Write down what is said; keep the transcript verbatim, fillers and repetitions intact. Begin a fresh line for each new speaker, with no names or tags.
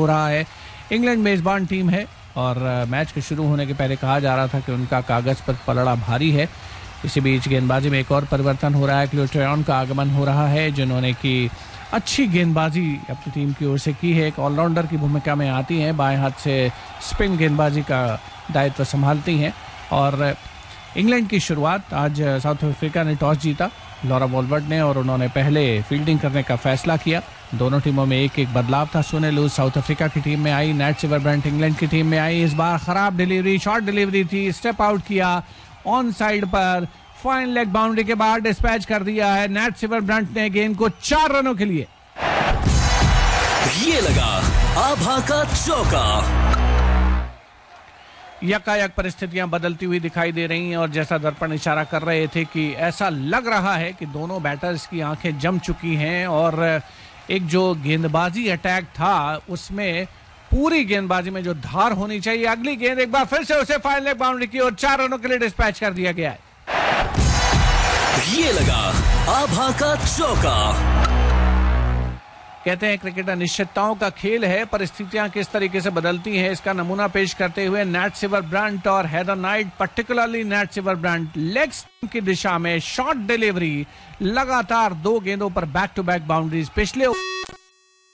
हो रहा है। इंग्लैंड मेजबान टीम है और मैच के शुरू होने के पहले कहा जा रहा था कि उनका कागज पर पलड़ा भारी है। इसी बीच गेंदबाजी में एक और परिवर्तन हो रहा है। क्लो ट्रेयन का आगमन हो रहा है, जिन्होंने की अच्छी गेंदबाजी अपनी टीम की ओर से की है। एक ऑलराउंडर की भूमिका में आती हैं, बाएं हाथ से स्पिन गेंदबाजी का दायित्व संभालती हैं। और इंग्लैंड की शुरुआत, आज साउथ अफ्रीका ने टॉस जीता लॉरा वॉलवर्ड ने, और उन्होंने पहले फील्डिंग करने का फैसला किया। दोनों टीमों में एक एक बदलाव था। सुने लूज साउथ अफ्रीका की टीम में आई, नैट सिवरब्रंट इंग्लैंड की टीम में आई। इस बार खराब डिलीवरी, शॉर्ट डिलीवरी थी, स्टेप आउट किया ऑन साइड पर, फाइन लेग बाउंड्री के बाद डिस्पैच कर दिया है नैट सिवरब्रंट ने गेंद को चार रनों के लिए।
ये लगा आभा का चौका।
यकायक परिस्थितियां बदलती हुई दिखाई दे रही हैं और जैसा दर्पण इशारा कर रहे थे कि ऐसा लग रहा है कि दोनों बैटर्स की आंखें जम चुकी हैं और एक जो गेंदबाजी अटैक था उसमें पूरी गेंदबाजी में जो धार होनी चाहिए, अगली गेंद एक बार फिर से उसे फाइन लेग बाउंड्री की और चार रनों के लिए डिस्पैच कर दिया गया है।
ये लगा आभा का चौका।
कहते हैं क्रिकेट अनिश्चितताओं का खेल है, परिस्थितियां किस तरीके से बदलती हैं इसका नमूना पेश करते हुए नैट सिवरब्रंट और Heather night, particularly NAT सिवरब्रंट, leg spin की दिशा में शॉर्ट डिलीवरी, लगातार दो गेंदों पर बैक टू बैक बाउंड्रीज। पिछले